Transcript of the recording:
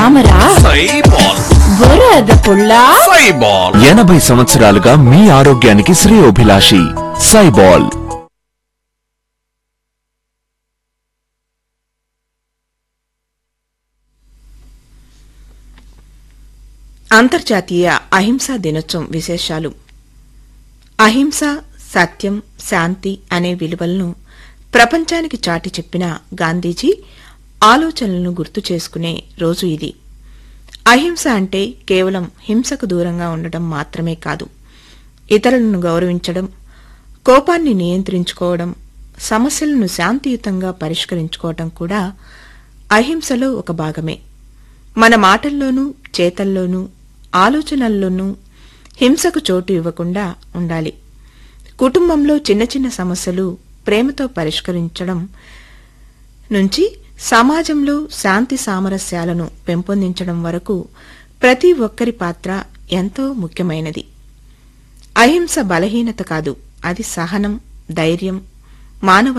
తామరా సైబాల్ బురద పుల్ల సైబాల్ 80 సంవత్సరాలుగా మీ ఆరోగ్యానికి శ్రేయోభిలాషి సైబాల్. అంతర్జాతీయ అహింసా దినోత్సవం విశేషాలు. అహింస, సత్యం, శాంతి అనే విలువలను ప్రపంచానికి చాటి చెప్పిన గాంధీజీ ఆలోచనలను గుర్తు చేసుకునే రోజు ఇది. అహింస అంటే కేవలం హింసకు దూరంగా ఉండడం మాత్రమే కాదు, ఇతరులను గౌరవించడం, కోపాన్ని నియంత్రించుకోవడం, సమస్యలను శాంతియుతంగా పరిష్కరించుకోవడం కూడా అహింసలో ఒక భాగమే. మన మాటల్లోనూ చేతల్లోనూ ఆలోచనల్లోనూ హింసకు చోటు ఇవ్వకుండా ఉండాలి. కుటుంబంలో చిన్న చిన్న సమస్యలు ప్రేమతో పరిష్కరించడం నుంచి సమాజంలో శాంతి సామరస్యాలను పెంపొందించడం వరకు ప్రతి ఒక్కరి పాత్ర ఎంతో ముఖ్యమైనది. అహింస బలహీనత కాదు, అది సహనం, ధైర్యం, మానవ